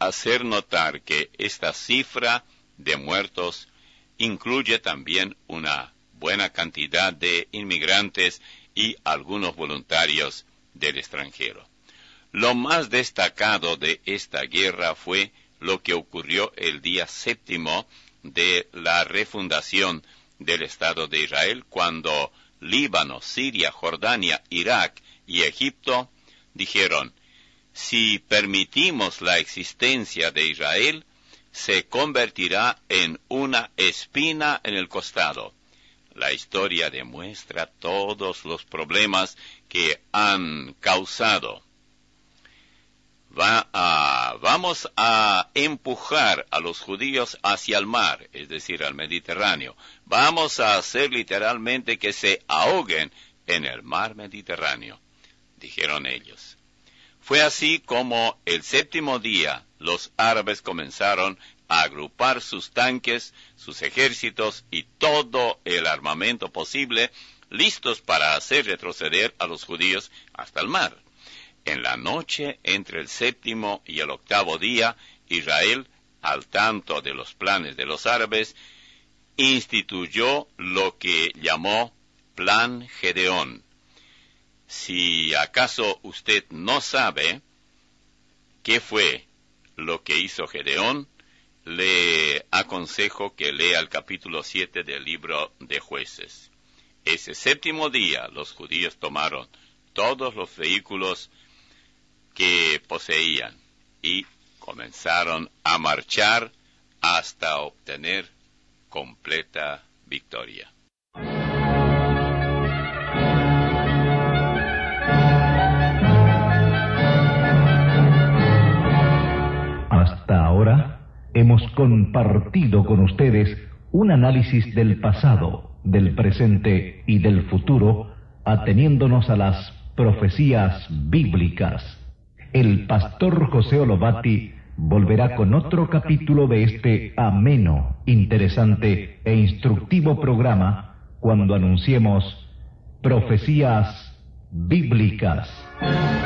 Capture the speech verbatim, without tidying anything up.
hacer notar que esta cifra de muertos incluye también una buena cantidad de inmigrantes y algunos voluntarios del extranjero. Lo más destacado de esta guerra fue lo que ocurrió el día séptimo de la refundación del Estado de Israel, cuando Líbano, Siria, Jordania, Irak y Egipto dijeron: si permitimos la existencia de Israel, se convertirá en una espina en el costado. La historia demuestra todos los problemas que han causado. Va a, vamos a empujar a los judíos hacia el mar, es decir, al Mediterráneo. Vamos a hacer literalmente que se ahoguen en el mar Mediterráneo, dijeron ellos. Fue así como el séptimo día los árabes comenzaron a agrupar sus tanques, sus ejércitos y todo el armamento posible, listos para hacer retroceder a los judíos hasta el mar. En la noche entre el séptimo y el octavo día, Israel, al tanto de los planes de los árabes, instituyó lo que llamó Plan Gedeón. Si acaso usted no sabe qué fue lo que hizo Gedeón, le aconsejo que lea el capítulo siete del libro de Jueces. Ese séptimo día los judíos tomaron todos los vehículos que poseían y comenzaron a marchar hasta obtener completa victoria. Hasta ahora hemos compartido con ustedes un análisis del pasado, del presente y del futuro, ateniéndonos a las profecías bíblicas. El pastor José Olobati volverá con otro capítulo de este ameno, interesante e instructivo programa cuando anunciemos Profecías Bíblicas.